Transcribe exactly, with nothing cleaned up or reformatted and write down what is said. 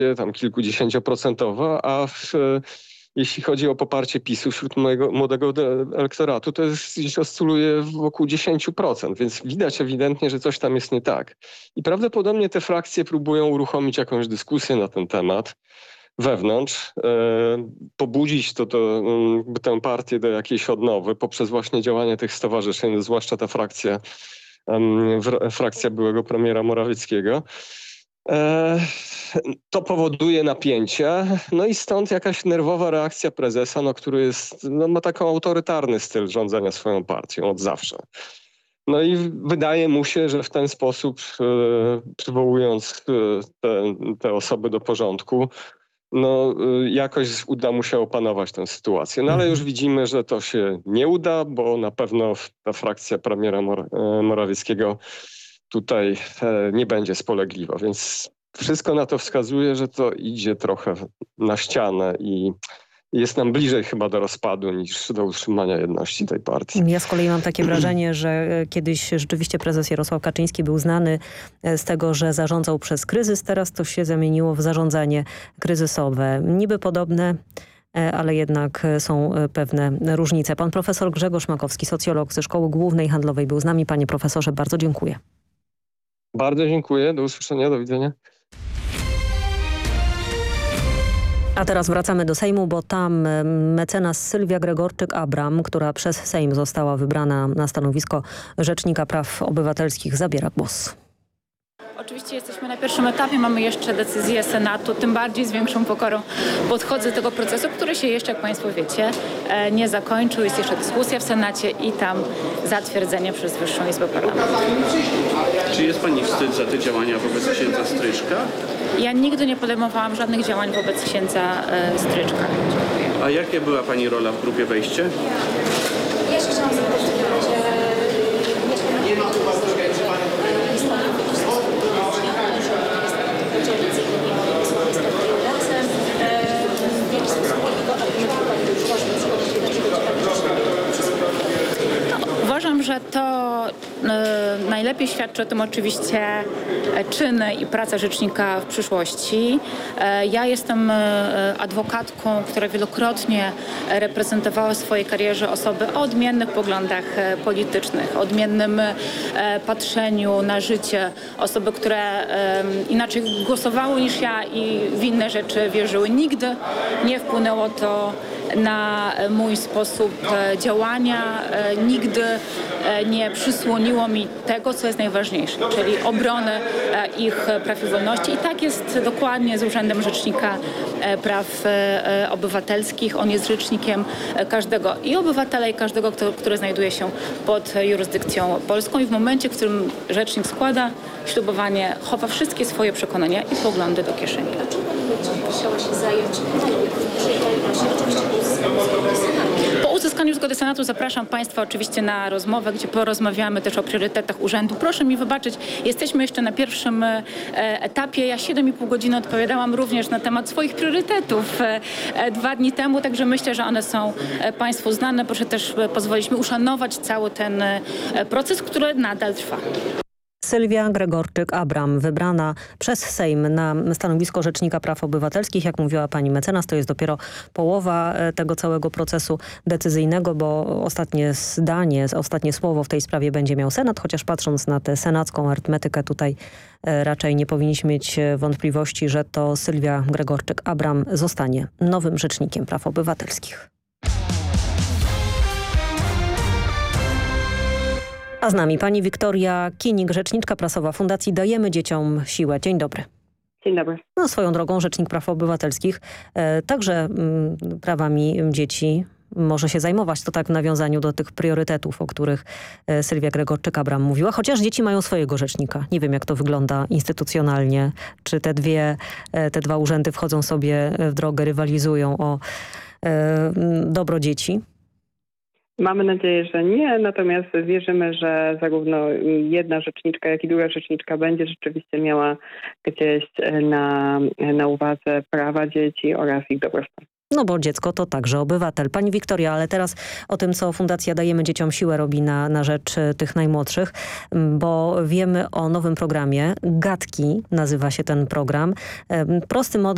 tam kilkudziesięcioprocentowa, a w, jeśli chodzi o poparcie PiSu wśród mojego młodego elektoratu, to jest, gdzieś oscyluje wokół dziesięć procent, więc widać ewidentnie, że coś tam jest nie tak. I prawdopodobnie te frakcje próbują uruchomić jakąś dyskusję na ten temat wewnątrz, e, pobudzić to, to, tę partię do jakiejś odnowy poprzez właśnie działanie tych stowarzyszeń, zwłaszcza ta frakcja, um, frakcja byłego premiera Morawieckiego. E, to powoduje napięcie, no i stąd jakaś nerwowa reakcja prezesa, no, który jest, no, ma taką autorytarny styl rządzenia swoją partią od zawsze. No i wydaje mu się, że w ten sposób, e, przywołując te, te osoby do porządku, no jakoś uda mu się opanować tę sytuację. No ale już widzimy, że to się nie uda, bo na pewno ta frakcja premiera Mor- Morawieckiego tutaj nie będzie spolegliwa. Więc wszystko na to wskazuje, że to idzie trochę na ścianę i jest nam bliżej chyba do rozpadu niż do utrzymania jedności tej partii. Ja z kolei mam takie wrażenie, że kiedyś rzeczywiście prezes Jarosław Kaczyński był znany z tego, że zarządzał przez kryzys. Teraz to się zamieniło w zarządzanie kryzysowe. Niby podobne, ale jednak są pewne różnice. Pan profesor Grzegorz Makowski, socjolog ze Szkoły Głównej Handlowej, był z nami. Panie profesorze, bardzo dziękuję. Bardzo dziękuję. Do usłyszenia. Do widzenia. A teraz wracamy do Sejmu, bo tam mecenas Sylwia Gregorczyk-Abram, która przez Sejm została wybrana na stanowisko Rzecznika Praw Obywatelskich, zabiera głos. Oczywiście jesteśmy na pierwszym etapie, mamy jeszcze decyzję Senatu, tym bardziej z większą pokorą podchodzę do tego procesu, który się jeszcze, jak Państwo wiecie, nie zakończył. Jest jeszcze dyskusja w Senacie i tam zatwierdzenie przez Wyższą Izbę Parlamentu. Czy jest Pani wstyd za te działania wobec księdza Stryczka? Ja nigdy nie podejmowałam żadnych działań wobec księdza Stryczka. A jaka była Pani rola w grupie Wejście? Ja się chciałam zapytać w takim razie... Nie ma u Was Uważam, że to y, najlepiej świadczy o tym oczywiście czyny i praca rzecznika w przyszłości. Y, ja jestem y, adwokatką, która wielokrotnie reprezentowała w swojej karierze osoby o odmiennych poglądach y, politycznych, o odmiennym y, patrzeniu na życie, osoby, które y, inaczej głosowały niż ja i w inne rzeczy wierzyły. Nigdy nie wpłynęło to na mój sposób działania. Nigdy nie przysłoniło mi tego, co jest najważniejsze, czyli obrony ich praw i wolności. I tak jest dokładnie z Urzędem Rzecznika Praw Obywatelskich. On jest rzecznikiem każdego i obywatela, i każdego, kto, który znajduje się pod jurysdykcją polską. I w momencie, w którym rzecznik składa ślubowanie, chowa wszystkie swoje przekonania i poglądy do kieszeni. Musiała się zająć po uzyskaniu zgody Senatu zapraszam Państwa oczywiście na rozmowę, gdzie porozmawiamy też o priorytetach urzędu. Proszę mi wybaczyć, jesteśmy jeszcze na pierwszym etapie. Ja siedem i pół godziny odpowiadałam również na temat swoich priorytetów dwa dni temu, także myślę, że one są Państwu znane. Proszę też pozwolić mi uszanować cały ten proces, który nadal trwa. Sylwia Gregorczyk-Abram, wybrana przez Sejm na stanowisko Rzecznika Praw Obywatelskich. Jak mówiła pani mecenas, to jest dopiero połowa tego całego procesu decyzyjnego, bo ostatnie zdanie, ostatnie słowo w tej sprawie będzie miał Senat, chociaż patrząc na tę senacką arytmetykę tutaj raczej nie powinniśmy mieć wątpliwości, że to Sylwia Gregorczyk-Abram zostanie nowym Rzecznikiem Praw Obywatelskich. A z nami pani Wiktoria Kinik, rzeczniczka prasowa Fundacji Dajemy Dzieciom Siłę. Dzień dobry. Dzień dobry. No, swoją drogą Rzecznik Praw Obywatelskich e, także m, prawami dzieci może się zajmować. To tak w nawiązaniu do tych priorytetów, o których e, Sylwia Gregorczyk-Abram mówiła. Chociaż dzieci mają swojego rzecznika. Nie wiem, jak to wygląda instytucjonalnie. Czy te, dwie, e, te dwa urzędy wchodzą sobie w drogę, rywalizują o e, dobro dzieci? Mamy nadzieję, że nie, natomiast wierzymy, że zarówno jedna rzeczniczka, jak i druga rzeczniczka będzie rzeczywiście miała gdzieś na, na uwadze prawa dzieci oraz ich dobrostan. No bo dziecko to także obywatel. Pani Wiktoria, ale teraz o tym, co Fundacja Dajemy Dzieciom Siłę robi na, na rzecz tych najmłodszych, bo wiemy o nowym programie. Gatki nazywa się ten program. Prosty model